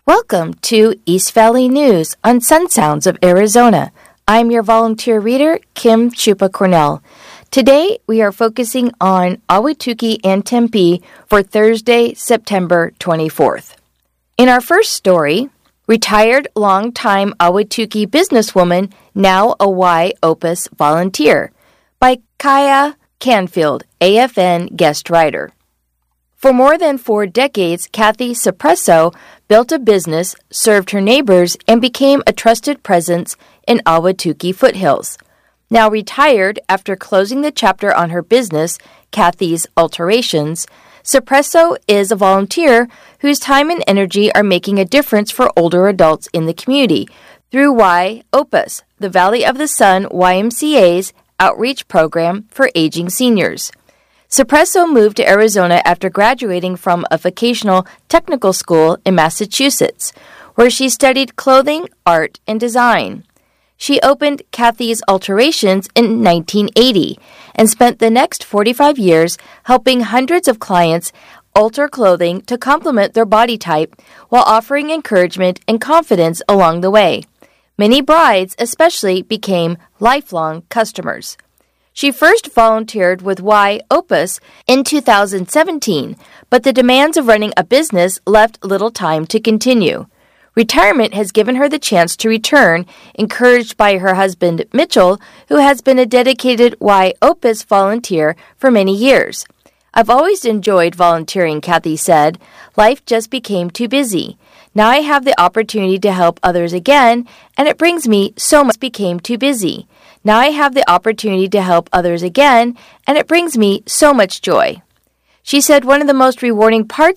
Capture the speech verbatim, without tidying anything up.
Welcome to East Valley News on Sun Sounds of Arizona. I'm your volunteer reader, Kim Chupa Cornell. Today, we are focusing on Ahwatukee and Tempe for Thursday, September twenty-fourth. In our first story, retired longtime Ahwatukee businesswoman, now a Y Opus volunteer, by Kaya Canfield, A F N guest writer. For more than four decades, Kathy Suppresso built a business, served her neighbors, and became a trusted presence in Ahwatukee foothills. Now retired after closing the chapter on her business, Kathy's Alterations, Suppresso is a volunteer whose time and energy are making a difference for older adults in the community through Y Opus, the Valley of the Sun Y M C A's outreach program for aging seniors. Suppresso moved to Arizona after graduating from a vocational technical school in Massachusetts, where she studied clothing, art, and design. She opened Kathy's Alterations in nineteen eighty and spent the next forty-five years helping hundreds of clients alter clothing to complement their body type while offering encouragement and confidence along the way. Many brides especially became lifelong customers. She first volunteered with Y Opus in two thousand seventeen, but the demands of running a business left little time to continue. Retirement has given her the chance to return, encouraged by her husband, Mitchell, who has been a dedicated Y Opus volunteer for many years. I've always enjoyed volunteering, Kathy said. Life just became too busy. Now I have the opportunity to help others again, and it brings me so much became too busy. Now I have the opportunity to help others again, and it brings me so much joy. She said one of the most rewarding parts